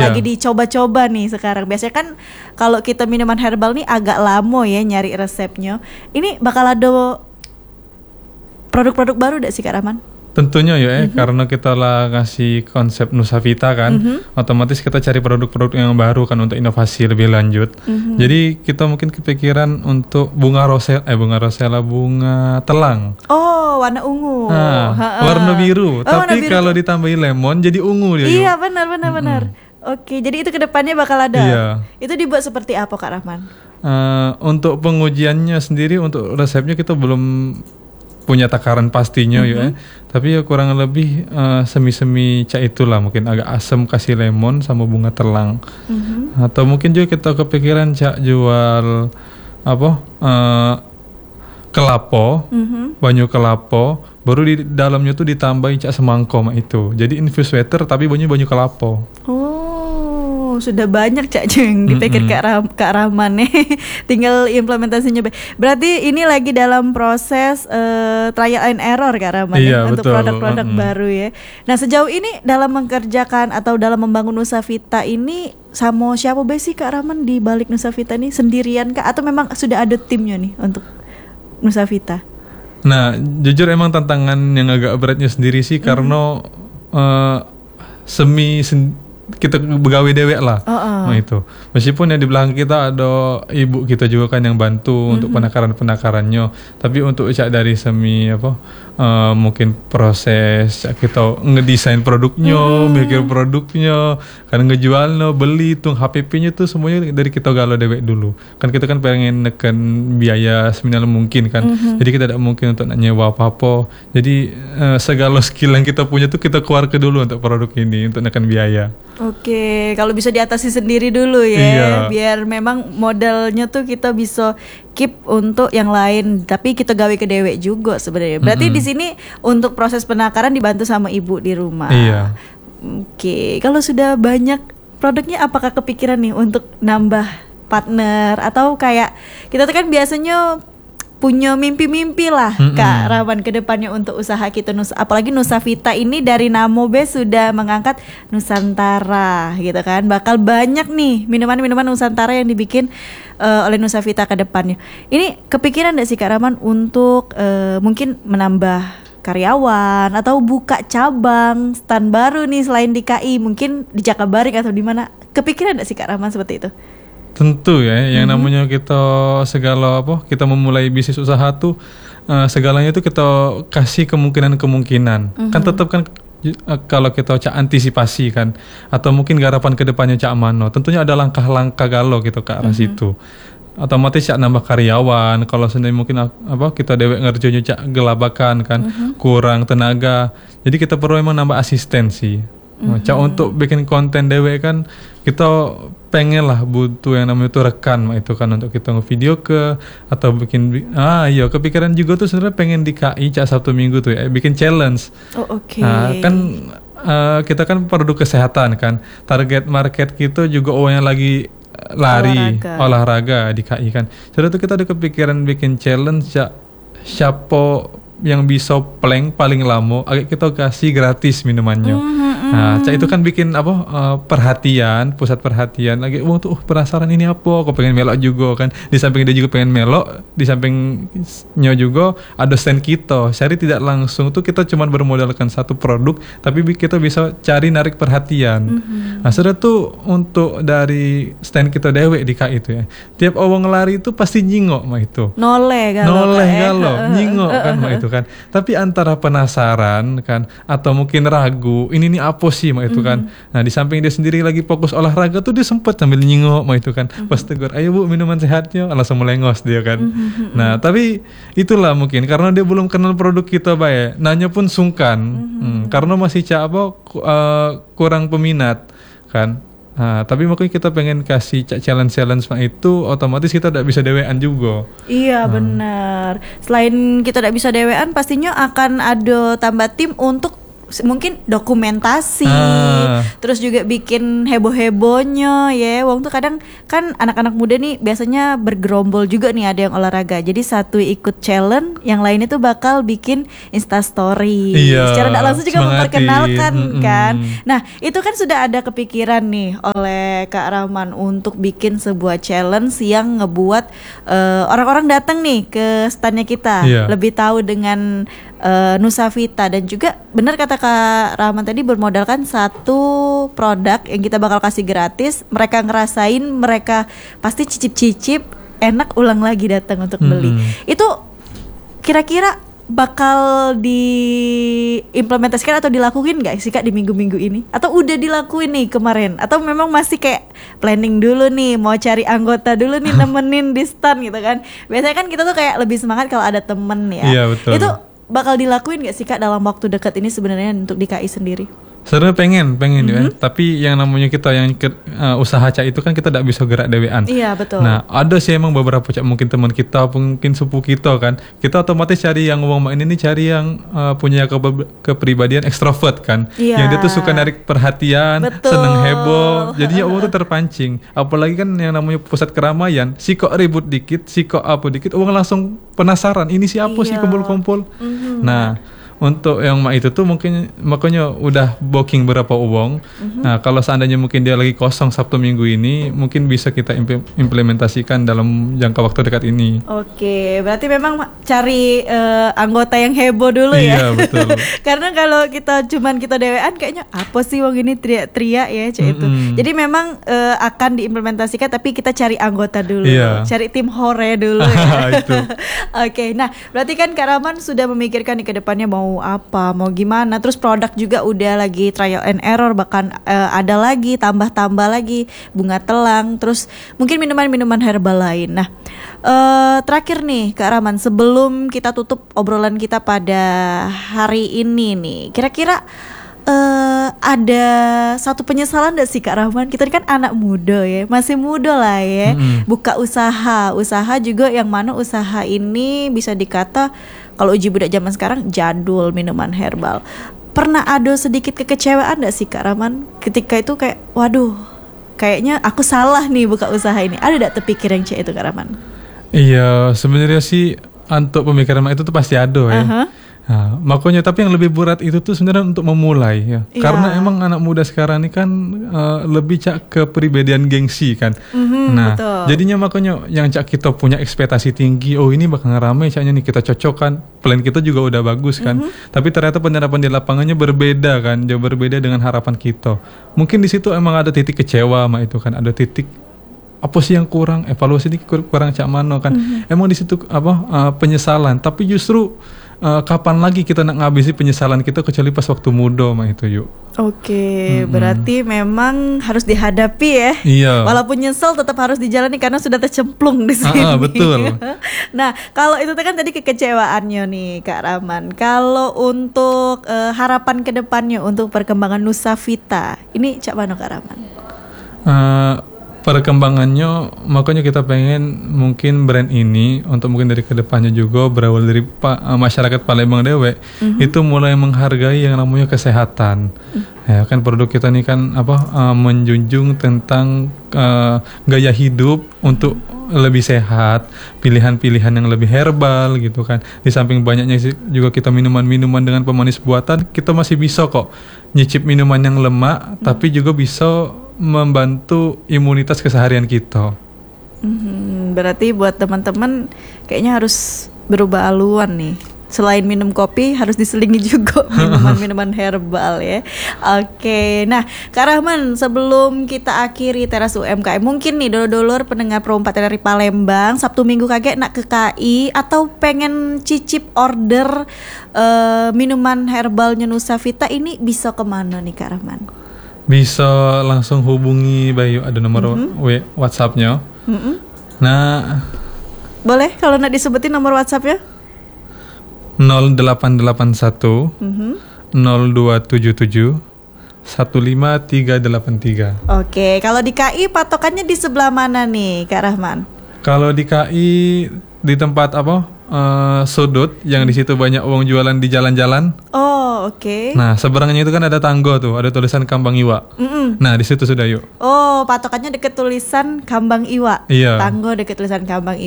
lagi dicoba-coba nih sekarang. Biasanya kan kalau kita minuman herbal nih agak lama ya nyari resepnya. Ini bakal ada produk-produk baru gak sih Kak Rahman? Tentunya ya, karena kita lah ngasih konsep Nusavita kan, otomatis kita cari produk-produk yang baru kan untuk inovasi lebih lanjut. Jadi kita mungkin kepikiran untuk bunga telang. Oh, warna ungu. Warna biru. Tapi warna biru kalau ditambahin lemon jadi ungu dia. Iya, benar. Oke, jadi itu kedepannya bakal ada. Iya. Itu dibuat seperti apa Kak Rahman? Untuk pengujiannya sendiri, untuk resepnya kita belum punya takaran pastinya ya, tapi ya kurang lebih semi-semi cak itulah, mungkin agak asam kasih lemon sama bunga telang. Atau mungkin juga kita kepikiran cak jual kelapo, banyu kelapo, baru di dalamnya tuh ditambahin cak semangko itu. Jadi infused water tapi banyu kelapo. Oh, sudah banyak Cak yang dipikir Kak Rahman nih. Tinggal implementasinya. Berarti ini lagi dalam proses trial and error Kak Rahman ya, untuk produk-produk baru ya. Nah, sejauh ini dalam mengerjakan atau dalam membangun Nusavita ini sama siapa sih Kak Rahman di balik Nusavita ini? Sendirian Kak atau memang sudah ada timnya nih untuk Nusavita? Nah, jujur emang tantangan yang agak beratnya sendiri sih karena kita begawe dewek lah. Nah itu. Meskipun yang di belakang kita ada ibu kita juga kan yang bantu untuk penakarannya. Tapi untuk cak dari mungkin proses cak kita ngedesain produknya, mikir produknya, kan ngejualnya, beli hitung HPP-nya tuh semuanya dari kita galau dewek dulu. Kan kita kan pengen neken biaya seminimal mungkin kan. Jadi kita tidak mungkin untuk nyewa apa-apa. Jadi segala skill yang kita punya tuh kita keluarkan dulu untuk produk ini, untuk neken biaya. Oke, kalau bisa diatasi sendiri dulu ya, biar memang modalnya tuh kita bisa keep untuk yang lain, tapi kita gawe ke dewek juga sebenarnya. Berarti di sini untuk proses penakaran dibantu sama ibu di rumah. Iya. Oke, kalau sudah banyak produknya, apakah kepikiran nih untuk nambah partner atau kayak kita tuh kan biasanya punya mimpi-mimpi lah Kak Rahman ke depannya untuk usaha kita, apalagi Nusavita ini dari nama sudah mengangkat Nusantara gitu kan, bakal banyak nih minuman-minuman Nusantara yang dibikin oleh Nusavita ke depannya. Ini kepikiran gak sih Kak Rahman untuk mungkin menambah karyawan atau buka cabang stand baru nih selain di KI, mungkin di Jakabaring atau di mana? Kepikiran gak sih Kak Rahman seperti itu? Tentu ya, yang namanya kita kita memulai bisnis usaha tuh segalanya tuh kita kasih kemungkinan. Kan tetap kan kalau kita cak antisipasi kan, atau mungkin garapan ke depannya cak mano. Tentunya ada langkah-langkah galau gitu ke arah situ. Otomatis cak nambah karyawan, kalau sendiri mungkin kita dewek ngerjainnya cak gelabakan kan, kurang tenaga. Jadi kita perlu emang nambah asistensi. Cak untuk bikin konten dewek kan kita pengen lah butuh yang namanya itu rekan itu kan, untuk kita ngevideo atau bikin kepikiran juga tuh sebenarnya pengen di KI cak Sabtu Minggu tuh ya bikin challenge. Kan kita kan produk kesehatan kan, target market kita juga yang lagi lari olahraga di KI kan. Jadi tuh kita ada kepikiran bikin challenge cak siapa yang bisa plank paling lama kita kasih gratis minumannya. Nah, cak itu kan bikin perhatian, pusat perhatian. Lagi tuh penasaran ini apa, kok pengen melok juga kan. Di samping dia juga pengen melok, di sampingnya juga ada stand kita. Jadi tidak langsung tuh kita cuma bermodalkan satu produk, tapi kita bisa cari narik perhatian. Nah, sudah tuh untuk dari stand kita dewek di KI itu ya. Tiap orang ngelari itu pasti nyingok mah itu. Noleh galau, nyingok kan mah itu kan. Tapi antara penasaran kan atau mungkin ragu, ini nih apa sih mah itu kan. Nah, di samping dia sendiri lagi fokus olahraga tuh dia sempat sambil nyingok mah itu kan. Pas tegur, "Ayo Bu, minuman sehatnya." Langsung melengos dia kan. Nah, tapi itulah mungkin karena dia belum kenal produk kita baik. Nanya pun sungkan. Karena masih kurang peminat kan. Nah, tapi mungkin kita pengen kasih challenge mah itu, otomatis kita tidak bisa dewean juga. Iya benar. Selain kita tidak bisa dewean, pastinya akan ada tambah tim untuk mungkin dokumentasi, terus juga bikin heboh-hebohnya ya. Wong tuh kadang kan anak-anak muda nih biasanya bergerombol juga nih, ada yang olahraga. Jadi satu ikut challenge, yang lain itu bakal bikin Instastory. Secara tidak langsung juga memperkenalkan kan. Nah, itu kan sudah ada kepikiran nih oleh Kak Rahman untuk bikin sebuah challenge yang ngebuat orang-orang datang nih ke standnya kita, lebih tahu dengan Nusavita. Dan juga benar kata Kak Rahman tadi, bermodalkan satu produk yang kita bakal kasih gratis. Mereka ngerasain, mereka pasti cicip-cicip, enak, ulang lagi datang untuk beli. Itu kira-kira bakal diimplementasikan atau dilakuin nggak sih Kak di minggu-minggu ini? Atau udah dilakuin nih kemarin? Atau memang masih kayak planning dulu nih, mau cari anggota dulu nih nemenin di stand gitu kan? Biasanya kan kita tuh kayak lebih semangat kalau ada temen ya. Iya, betul. Itu bakal dilakuin gak sih Kak dalam waktu dekat ini sebenarnya untuk di KI sendiri? Sebenarnya pengen ya, tapi yang namanya kita yang usaha Cak itu kan kita tidak bisa gerak dewean. Iya, betul. Nah, ada sih emang beberapa Cak, mungkin teman kita, mungkin sepupu kita kan. Kita otomatis cari yang ngomong ini cari yang punya kepribadian ekstrovert kan. Yang dia tuh suka narik perhatian, seneng heboh. Jadi ya orang tuh terpancing. Apalagi kan yang namanya pusat keramaian, si kok ribut dikit, si kok apa dikit, orang langsung penasaran, ini siapa sih kumpul-kumpul. Nah, untuk yang itu tuh mungkin makanya udah booking berapa uang. Nah, kalau seandainya mungkin dia lagi kosong Sabtu Minggu ini, mungkin bisa kita implementasikan dalam jangka waktu dekat ini. Oke, berarti memang cari anggota yang heboh dulu ya. Iya, betul. Karena kalau kita dewean kayaknya apa sih wong ini teriak-teriak ya itu. Jadi memang akan diimplementasikan, tapi kita cari anggota dulu. Cari tim hore dulu ya. Oke, nah berarti kan Kak Rahman sudah memikirkan nih ke depannya mau apa, mau gimana. Terus produk juga udah lagi trial and error, bahkan ada lagi tambah lagi bunga telang, terus mungkin minuman-minuman herbal lain. Nah, terakhir nih Kak Rahman, sebelum kita tutup obrolan kita pada hari ini nih, kira-kira ada satu penyesalan gak sih Kak Rahman? Kita kan anak muda ya, masih muda lah ya, buka usaha juga yang mana usaha ini bisa dikata kalau uji budak zaman sekarang jadul, minuman herbal. Pernah ada sedikit kekecewaan gak sih Kak Rahman ketika itu kayak, waduh, kayaknya aku salah nih buka usaha ini? Ada gak terpikir yang itu Kak Rahman? Iya, sebenarnya sih untuk pemikiran itu tuh pasti ada ya. Nah, makanya tapi yang lebih berat itu tuh sebenarnya untuk memulai ya. Karena emang anak muda sekarang ini kan lebih Cak kepribadian gengsi kan. Nah, jadinya makanya yang Cak kita punya ekspektasi tinggi, oh ini bakal ngerame Caknya nih, kita cocokkan, plan kita juga udah bagus kan. Tapi ternyata penerapan di lapangannya berbeda kan, jauh berbeda dengan harapan kita. Mungkin di situ emang ada titik kecewa sama itu kan, ada titik apa sih yang kurang, evaluasi ini kurang Cak mano kan. Emang di situ penyesalan, tapi justru kapan lagi kita nak ngabisi penyesalan kita kecuali pas waktu muda mah itu yuk. Oke, berarti memang harus dihadapi ya. Iya. Walaupun nyesel tetap harus dijalani karena sudah tercemplung di sini. Betul. Nah, kalau itu kan tadi kekecewaannya nih Kak Rahman. Kalau untuk harapan kedepannya untuk perkembangan Nusavita, ini Cak Mano Kak Rahman? Perkembangannya makanya kita pengen mungkin brand ini untuk mungkin dari kedepannya juga berawal dari masyarakat Palembang Dewe itu mulai menghargai yang namanya kesehatan. Ya kan produk kita ini kan menjunjung tentang gaya hidup untuk lebih sehat, pilihan-pilihan yang lebih herbal gitu kan. Di samping banyaknya juga kita minuman-minuman dengan pemanis buatan, kita masih bisa kok nyicip minuman yang lemak tapi juga bisa membantu imunitas keseharian kita. Berarti buat teman-teman kayaknya harus berubah haluan nih. Selain minum kopi harus diselingi juga minuman-minuman herbal ya. Oke, nah Kak Rahman, sebelum kita akhiri teras UMKM, mungkin nih dulur-dulur pendengar Pro 4 dari Palembang Sabtu Minggu kagak nak ke KI atau pengen cicip order minuman herbalnya Nusavita ini bisa kemana nih Kak Rahman? Bisa langsung hubungi Bayu, ada nomor WhatsApp-nya. Nah, boleh kalau nak disebutin nomor WhatsApp-nya? 0881 0277 15383. Oke, kalau di KI patokannya di sebelah mana nih Kak Rahman? Kalau di KI di tempat sudut yang di situ banyak uang jualan di jalan-jalan. Oh, Oh, oke. Nah, seberangnya itu kan ada tanggo tuh, ada tulisan Kambang Iwa. Nah, di situ sudah yuk. Oh, patokannya deket tulisan Kambang Iwa. Iya. Tanggo deket tulisan Kambang